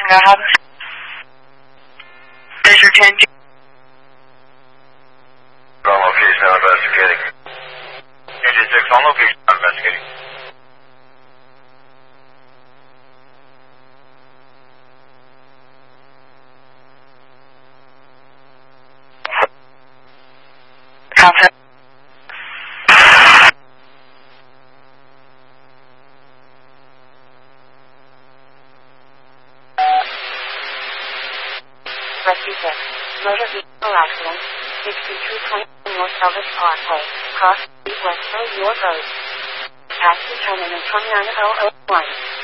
haben. Measure 10. On location, now investigating. Engine 6 on location, now investigating. Contact. Rescue 6. Motor vehicle accident. 6220 North Elvis Parkway. Cross West Road, York Road. Taxi terminal 29001.